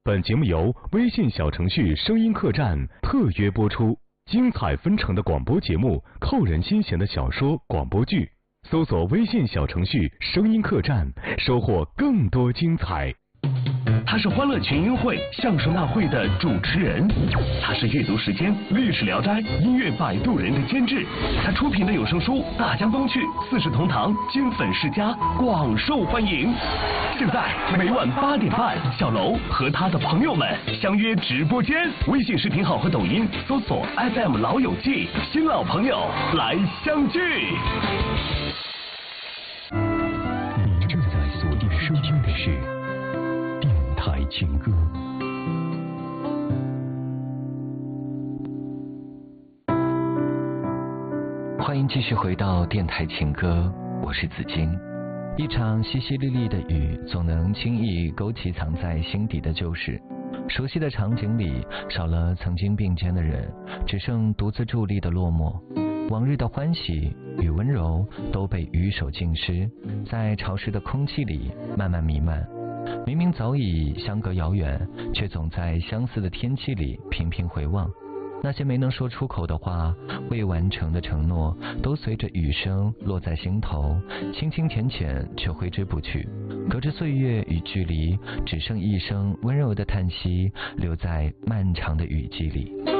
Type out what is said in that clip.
本节目由微信小程序声音客栈特约播出，精彩纷呈的广播节目，扣人心弦的小说、广播剧，搜索微信小程序声音客栈，收获更多精彩。 他是欢乐群英会相声大会的主持人，他是阅读时间、历史聊斋、音乐摆渡人的监制，他出品的有声书《大江东去》《四世同堂》金粉世家广受欢迎。现在每晚8点半，小楼和他的朋友们相约直播间，微信视频号和抖音搜索 FM 老友记，新老朋友来相聚。 您正在锁定收听的是电台情歌。欢迎继续回到电台情歌，我是子金。一场淅淅沥沥的雨，总能轻易勾起藏在心底的旧事。熟悉的场景里，少了曾经并肩的人，只剩独自伫立的落寞。往日的欢喜与温柔都被雨手浸湿，在潮湿的空气里慢慢弥漫。明明早已相隔遥远，却总在相似的天气里频频回望。那些没能说出口的话，未完成的承诺，都随着雨声落在心头，清清浅浅却挥之不去。隔着岁月与距离，只剩一声温柔的叹息，留在漫长的雨季里。